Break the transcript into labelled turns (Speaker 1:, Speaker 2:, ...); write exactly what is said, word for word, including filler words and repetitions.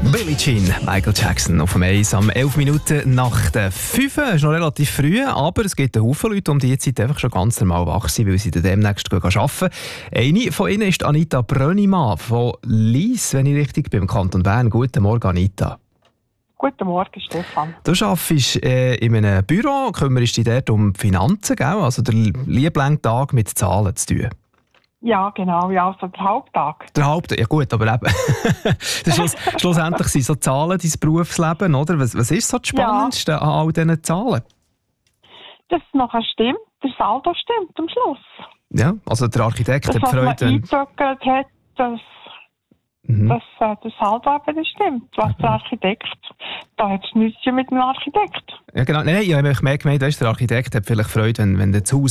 Speaker 1: Billie Jean, Michael Jackson auf dem Eis am elf Minuten nach der fünf. Es ist noch relativ früh, aber es gibt einen Haufen Leute um diese Zeit einfach schon ganz normal wach sind, weil sie dann demnächst arbeiten. Eine von ihnen ist Anita Brönnimann von Lyss, wenn ich richtig bin, im Kanton Bern. Guten Morgen, Anita.
Speaker 2: Guten Morgen, Stefan.
Speaker 1: Du arbeitest äh, in einem Büro, kümmerst dich dort um die Finanzen, gell? Also der liebling Tag mit Zahlen zu tun.
Speaker 2: Ja, genau, ja, also der Haupttag.
Speaker 1: Der Haupt, ja gut, aber eben, das Schluss, schlussendlich sind so Zahlen dein Berufsleben, oder? Was, was ist so das Spannendste ja. an all diesen Zahlen?
Speaker 2: Dass es nachher stimmt, der Saldo stimmt am Schluss.
Speaker 1: Ja, also der Architekt
Speaker 2: das,
Speaker 1: hat
Speaker 2: was
Speaker 1: Freude...
Speaker 2: man eingetöckelt hat, dass, mhm. dass äh, der Saldo eben stimmt. Was der Architekt, da hat es nichts mit dem Architekt.
Speaker 1: Ja genau, nein, ich habe mehr gemeint, weißt, der Architekt hat vielleicht Freude, wenn, wenn das Haus